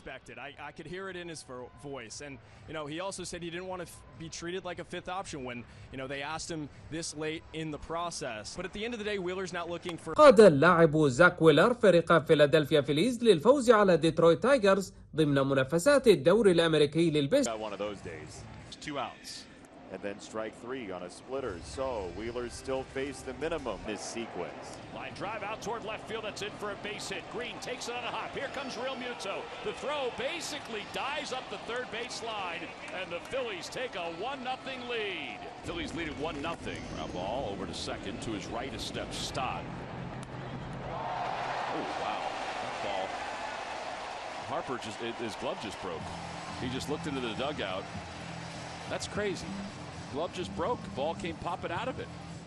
disrespected. I could hear it in his voice. And, he also said he didn't want to be treated like a fifth option when, they asked him this late in the process. But at the end of the day, Wheeler's not looking for... قاد اللاعب زاك ويلر فريق فيلادلفيا فيليز للفوز على ديترويت تايجرز ضمن منافسات الدوري الأمريكي للبيس. And then strike three on a splitter. So Wheeler still face the minimum this sequence. Line drive out toward left field. That's in for a base hit. Green takes it on a hop. Here comes Real Muto. The throw basically dies up the third base line, and the Phillies take a 1-0 lead. Phillies lead at 1-0. A ball over to second. To his right, a step Stott. Oh wow, that ball. Harper his glove just broke. He just looked into the dugout. That's crazy. Glove just broke. Ball came popping out of it.